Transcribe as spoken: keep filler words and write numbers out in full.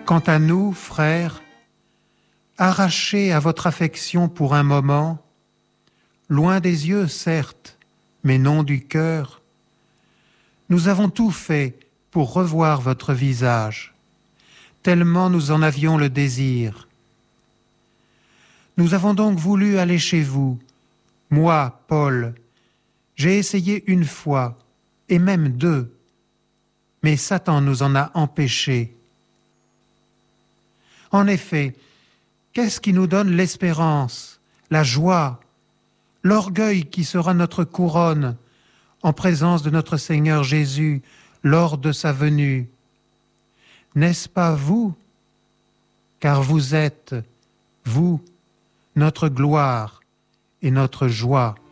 Quant à nous, frères, arrachés à votre affection pour un moment, loin des yeux, certes, mais non du cœur, nous avons tout fait pour revoir votre visage, tellement nous en avions le désir. Nous avons donc voulu aller chez vous. Moi, Paul, j'ai essayé une fois, et même deux, mais Satan nous en a empêchés. En effet, qu'est-ce qui nous donne l'espérance, la joie, l'orgueil qui sera notre couronne en présence de notre Seigneur Jésus lors de sa venue? N'est-ce pas vous? Car vous êtes, vous, notre gloire et notre joie.